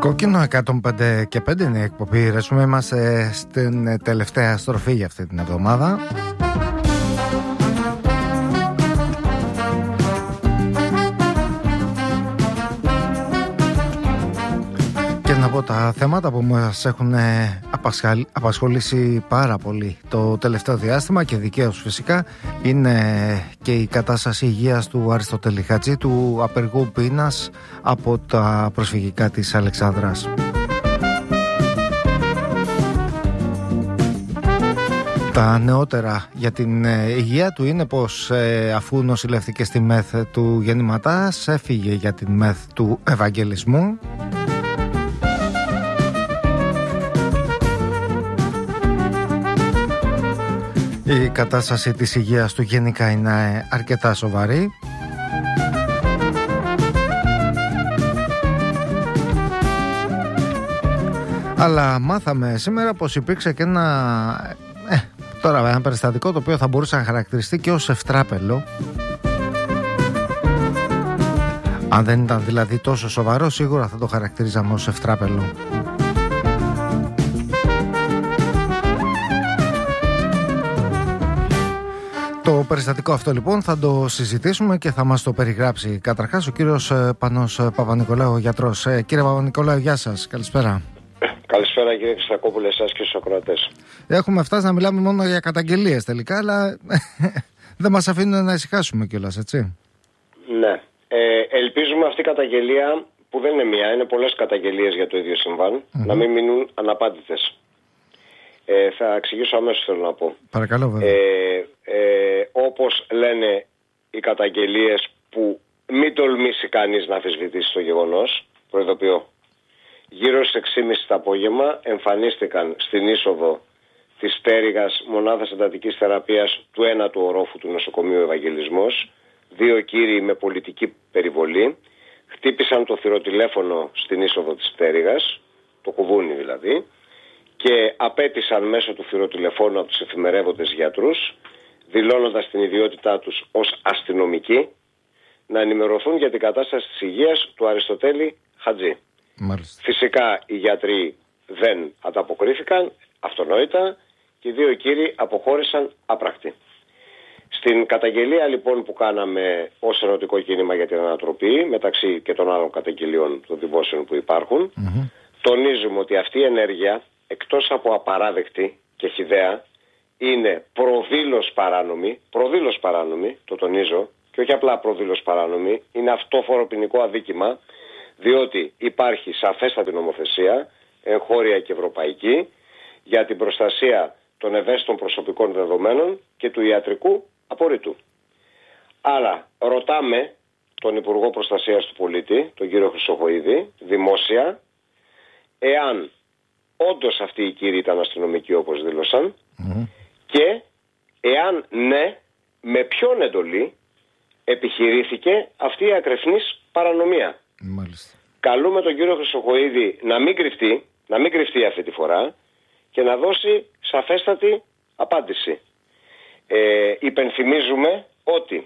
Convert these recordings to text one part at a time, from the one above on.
Κόκκινο 105 και 5 είναι η εκπομπή. Ρεσούμε, είμαστε στην τελευταία στροφή για αυτή την εβδομάδα. Και να πω τα θέματα που μας έχουν απασχολήσει πάρα πολύ το τελευταίο διάστημα και δικαίως φυσικά είναι και η κατάσταση υγείας του Αριστοτέλη Χατζή, του απεργού πείνας από τα προσφυγικά της Αλεξάνδρας. Τα νεότερα για την υγεία του είναι πως αφού νοσηλεύτηκε στη ΜΕΘ του Γεννηματάς έφυγε για την ΜΕΘ του Ευαγγελισμού. Η κατάσταση της υγείας του γενικά είναι αρκετά σοβαρή. Αλλά μάθαμε σήμερα πως υπήρξε και ένα περιστατικό το οποίο θα μπορούσε να χαρακτηριστεί και ως ευτράπελο. Αν δεν ήταν δηλαδή τόσο σοβαρό, σίγουρα θα το χαρακτηρίζαμε ως ευτράπελο. Το περιστατικό αυτό λοιπόν θα το συζητήσουμε και θα μας το περιγράψει καταρχάς ο κύριος Πανός Παπανικολάου, γιατρός. Κύριε Παπανικολάου, γεια σας, καλησπέρα. Καλησπέρα κύριε Χριστακόπουλε, εσάς και στους ακροατές. Έχουμε φτάσει να μιλάμε μόνο για καταγγελίες τελικά, αλλά δεν μας αφήνουν να ησυχάσουμε κιόλας, έτσι. Ναι. Ελπίζουμε αυτή η καταγγελία, που δεν είναι μία, είναι πολλές καταγγελίες για το ίδιο συμβάν, να μην μείνουν αναπάντητες. Θα εξηγήσω αμέσως, θέλω να πω. Παρακαλώ, βέβαια. Όπως λένε οι καταγγελίες, που μην τολμήσει κανείς να αμφισβητήσει το γεγονός, προειδοποιώ. Γύρω στις 6.30 το απόγευμα εμφανίστηκαν στην είσοδο της πτέρυγας μονάδας εντατικής θεραπείας του 1ου ορόφου του νοσοκομείου Ευαγγελισμός 2 κύριοι με πολιτική περιβολή. Χτύπησαν το θυροτηλέφωνο στην είσοδο της πτέρυγας, το κουβούνι δηλαδή, και απέτησαν μέσω του θυροτηλεφώνου από τους εφημερεύοντες γιατρούς, δηλώνοντας την ιδιότητά τους ως αστυνομικοί, να ενημερωθούν για την κατάσταση της υγείας του Αριστοτέλη Χατζή. Μάλιστα. Φυσικά οι γιατροί δεν ανταποκρίθηκαν, αυτονόητα, και οι 2 κύριοι αποχώρησαν άπρακτοι. Στην καταγγελία λοιπόν που κάναμε ως ερωτικό κίνημα για την ανατροπή, μεταξύ και των άλλων καταγγελιών των δημόσιων που υπάρχουν, τονίζουμε ότι αυτή η ενέργεια, εκτός από απαράδεκτη και χυδαία, είναι προδήλως παράνομη, το τονίζω, και όχι απλά προδήλως παράνομη, είναι αυτόφορο ποινικό αδίκημα, διότι υπάρχει σαφέστατη νομοθεσία, εγχώρια και ευρωπαϊκή, για την προστασία των ευαίσθητων προσωπικών δεδομένων και του ιατρικού απορρίτου. Άρα ρωτάμε τον Υπουργό Προστασίας του Πολίτη, τον κύριο Χρυσοχοΐδη, δημόσια, εάν όντως αυτοί οι κύριοι ήταν αστυνομικοί όπως δήλωσαν, και εάν ναι, με ποιον εντολή επιχειρήθηκε αυτή η ακρεφνής παρανομία. Μάλιστα. Καλούμε τον κύριο Χρυσοχοΐδη να μην κρυφτεί αυτή τη φορά και να δώσει σαφέστατη απάντηση. Υπενθυμίζουμε ότι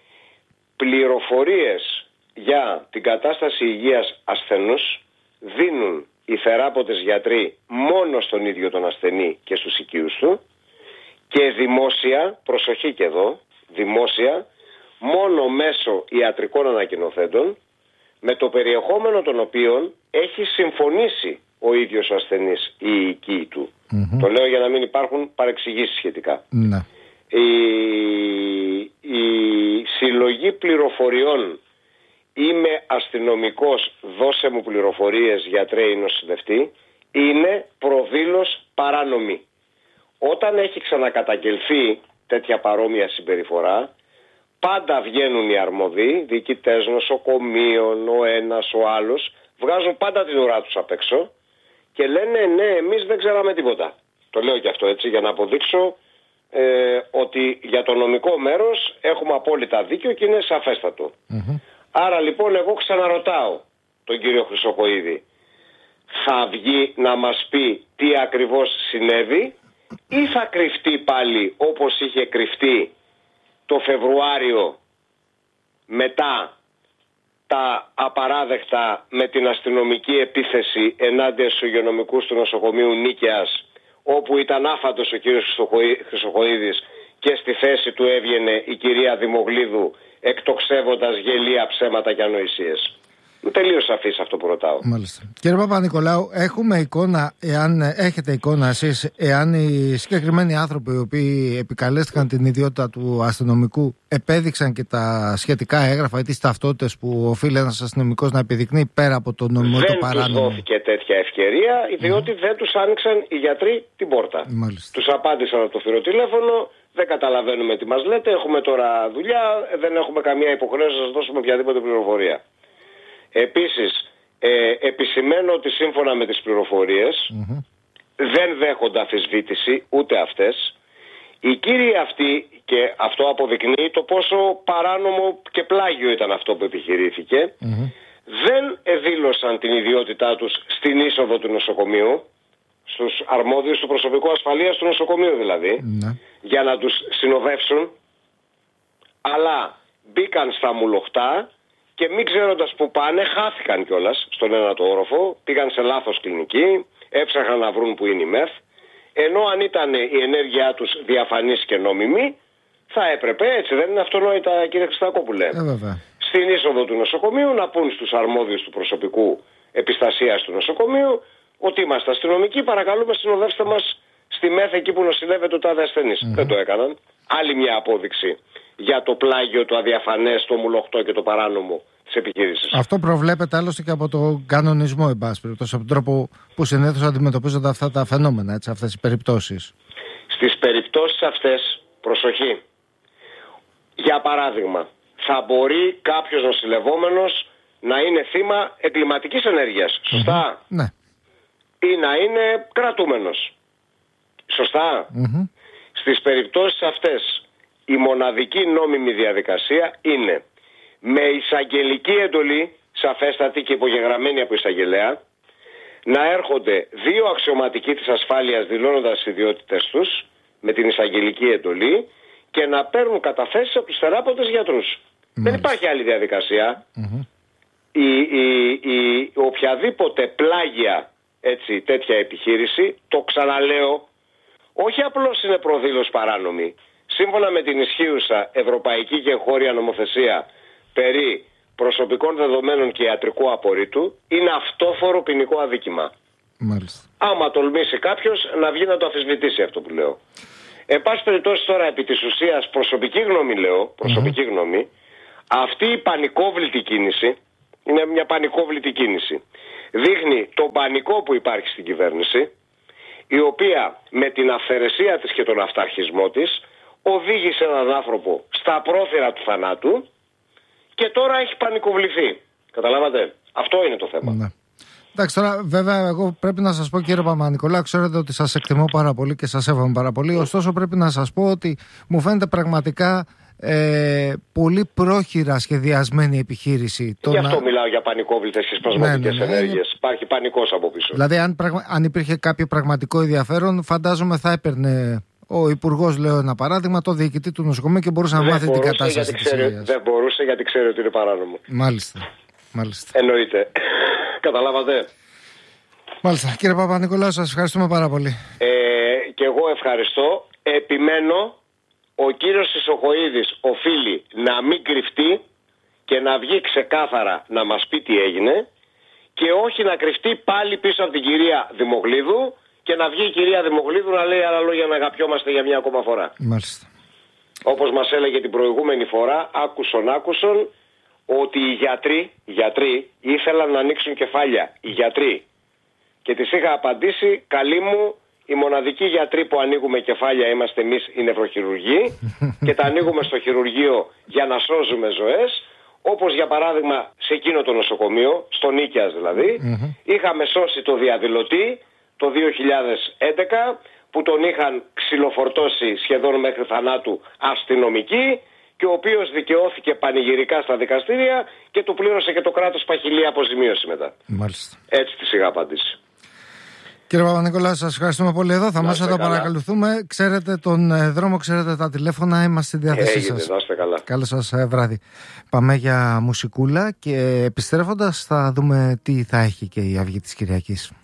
πληροφορίες για την κατάσταση υγείας ασθενούς δίνουν οι θεράποντες γιατροί μόνο στον ίδιο τον ασθενή και στους οικείους του, και δημόσια, προσοχή και εδώ, δημόσια, μόνο μέσω ιατρικών ανακοινοθέντων, με το περιεχόμενο των οποίων έχει συμφωνήσει ο ίδιος ο ασθενής ή η οικοί του. Το λέω για να μην υπάρχουν παρεξηγήσεις σχετικά. Ναι. Η συλλογή πληροφοριών, είμαι αστυνομικός, δώσε μου πληροφορίες γιατρέ ή νοσηλευτή, είναι προδήλως παράνομη. Όταν έχει ξανακαταγγελθεί τέτοια παρόμοια συμπεριφορά, πάντα βγαίνουν οι αρμοδοί, διοικητές νοσοκομείων, ο ένας, ο άλλος, βγάζουν πάντα την ουρά τους απ' έξω και λένε ναι, εμείς δεν ξέραμε τίποτα. Το λέω και αυτό έτσι για να αποδείξω ότι για το νομικό μέρος έχουμε απόλυτα δίκιο και είναι σαφέστατο. Άρα λοιπόν εγώ ξαναρωτάω τον κύριο Χρυσοχοΐδη, θα βγει να μας πει τι ακριβώς συνέβη ή θα κρυφτεί πάλι όπως είχε κρυφτεί το Φεβρουάριο μετά τα απαράδεκτα με την αστυνομική επίθεση ενάντια στους υγειονομικούς του νοσοκομείου Νίκαιας, όπου ήταν άφαντος ο κύριος Χρυσοχοΐδης και στη θέση του έβγαινε η κυρία Δημογλίδου εκτοξεύοντας γελία, ψέματα και ανοησίες. Τελείως σαφής αυτό που ρωτάω. Μάλιστα. Κύριε Παπα-Νικολάου, έχουμε εικόνα, εάν έχετε εικόνα εσείς, εάν οι συγκεκριμένοι άνθρωποι οι οποίοι επικαλέστηκαν την ιδιότητα του αστυνομικού επέδειξαν και τα σχετικά έγγραφα ή τις ταυτότητες που οφείλει ένας αστυνομικός να επιδεικνύει πέρα από το νομιμό ή το παράνομο? Δεν τους δόθηκε τέτοια ευκαιρία, διότι δεν τους άνοιξαν οι γιατροί την πόρτα. Τους απάντησαν από το φυροτηλέφωνο. Δεν καταλαβαίνουμε τι μας λέτε. Έχουμε τώρα δουλειά. Δεν έχουμε καμία υποχρέωση να σας δώσουμε οποιαδήποτε πληροφορία. Επίσης, επισημαίνω ότι σύμφωνα με τις πληροφορίες δεν δέχονται αμφισβήτηση ούτε αυτές. Οι κύριοι αυτοί, και αυτό αποδεικνύει το πόσο παράνομο και πλάγιο ήταν αυτό που επιχειρήθηκε, δεν δήλωσαν την ιδιότητά τους στην είσοδο του νοσοκομείου, στους αρμόδιους του προσωπικού ασφαλείας του νοσοκομείου δηλαδή, για να τους συνοδεύσουν, αλλά μπήκαν στα μουλοχτά και μην ξέροντας που πάνε, χάθηκαν κιόλας στον ένατο όροφο, πήγαν σε λάθος κλινική, έψαχναν να βρουν που είναι η ΜΕΘ, ενώ αν ήταν η ενέργειά τους διαφανής και νόμιμη, θα έπρεπε, έτσι δεν είναι αυτονόητα κύριε Χριστακόπουλε, στην είσοδο του νοσοκομείου να πούν στους αρμόδιους του προσωπικού επιστασίας του νοσοκομείου ότι είμαστε αστυνομικοί, παρακαλούμε συνοδεύστε μας στη ΜΕΘ εκεί που νοσηλεύεται ο τάδε ασθενής. Δεν το έκαναν. Άλλη μια απόδειξη για το πλάγιο, το αδιαφανές, το μουλοχτό και το παράνομο της επιχείρησης. Αυτό προβλέπεται άλλωστε και από τον κανονισμό, εν πάση περιπτώσει, από τον τρόπο που συνήθως αντιμετωπίζονται αυτά τα φαινόμενα, έτσι, αυτές οι περιπτώσεις. Στις περιπτώσεις αυτές, προσοχή. Για παράδειγμα, θα μπορεί κάποιος νοσηλευόμενος να είναι θύμα εγκληματικής ενέργειας. Σωστά. Ναι. Ή να είναι κρατούμενος. Σωστά. Στις περιπτώσεις αυτές η μοναδική νόμιμη διαδικασία είναι με εισαγγελική εντολή, σαφέστατη και υπογεγραμμένη από εισαγγελέα, να έρχονται δύο αξιωματικοί της ασφάλειας δηλώνοντας τις ιδιότητες τους με την εισαγγελική εντολή και να παίρνουν καταθέσεις από τους θεράποντες γιατρούς. Δεν υπάρχει άλλη διαδικασία. Η οποιαδήποτε πλάγια, έτσι, τέτοια επιχείρηση, το ξαναλέω, όχι απλώς είναι προδήλωση παράνομη. Σύμφωνα με την ισχύουσα ευρωπαϊκή και εγχώρια νομοθεσία περί προσωπικών δεδομένων και ιατρικού απορρίτου, είναι αυτόφορο ποινικό αδίκημα. Μάλιστα. Άμα τολμήσει κάποιος να βγει να το αμφισβητήσει αυτό που λέω. Εν πάση περιπτώσει τώρα, επί της ουσίας, προσωπική γνώμη λέω, προσωπική γνώμη, αυτή η πανικόβλητη κίνηση είναι μια πανικόβλητη κίνηση. Δείχνει τον πανικό που υπάρχει στην κυβέρνηση, η οποία με την αυθαιρεσία της και τον αυταρχισμό της οδήγησε έναν άνθρωπο στα πρόθυρα του θανάτου και τώρα έχει πανικοβληθεί. Καταλάβατε? Αυτό είναι το θέμα. Ναι. Εντάξει, τώρα βέβαια εγώ πρέπει να σας πω, κύριε Παπα-Νικολάου, ξέρετε ότι σας εκτιμώ πάρα πολύ και σας σέβομαι πάρα πολύ. Ωστόσο πρέπει να σας πω ότι μου φαίνεται πραγματικά πολύ πρόχειρα σχεδιασμένη επιχείρηση. Γι' αυτό μιλάω για πανικόβλητες και σπασμωδικές ενέργειες. Υπάρχει πανικός από πίσω. Δηλαδή αν υπήρχε κάποιο πραγματικό ενδιαφέρον, φαντάζομαι θα έπαιρνε ο υπουργός, λέω ένα παράδειγμα, το διοικητή του νοσοκομείου και μπορούσε να μάθει την κατάσταση της υγείας. Δεν μπορούσε γιατί ξέρει ότι είναι παράνομο. Μάλιστα. Εννοείται. Καταλάβατε? Μάλιστα. Κύριε Παπα-Νικολάου, σας ευχαριστούμε πάρα πολύ. Και εγώ ευχαριστώ. Επιμένω, ο κύριος Χρυσοχοΐδης οφείλει να μην κρυφτεί και να βγει ξεκάθαρα να μας πει τι έγινε και όχι να κρυφτεί πάλι πίσω από την κυρία Δημογλίδου και να βγει η κυρία Δημογλίδου να λέει άλλα λόγια να αγαπιόμαστε για μια ακόμα φορά. Μάλιστα. Όπως μας έλεγε την προηγούμενη φορά, άκουσον, ότι οι γιατροί ήθελαν να ανοίξουν κεφάλια. Οι γιατροί. Και τις είχα απαντήσει, καλή μου, οι μοναδικοί γιατροί που ανοίγουμε κεφάλια είμαστε εμείς οι νευροχειρουργοί και τα ανοίγουμε στο χειρουργείο για να σώζουμε ζωές. Όπως για παράδειγμα σε εκείνο το νοσοκομείο, στο Νίκαιας δηλαδή, είχαμε σώσει το διαδηλωτή το 2011 που τον είχαν ξυλοφορτώσει σχεδόν μέχρι θανάτου αστυνομικοί και ο οποίος δικαιώθηκε πανηγυρικά στα δικαστήρια και του πλήρωσε και το κράτος παχυλή αποζημίωση μετά. Μάλιστα. Έτσι της είχα απαντήσει. Κύριε Παπα-Νικολάου, σας ευχαριστούμε πολύ εδώ. Θα μας εδώ παρακολουθούμε. Ξέρετε τον δρόμο, ξέρετε τα τηλέφωνα. Είμαστε στη διάθεσή σας. Να είστε καλά. Καλό σας βράδυ. Πάμε για μουσικούλα και επιστρέφοντας θα δούμε τι θα έχει και η Αυγή της Κυριακής.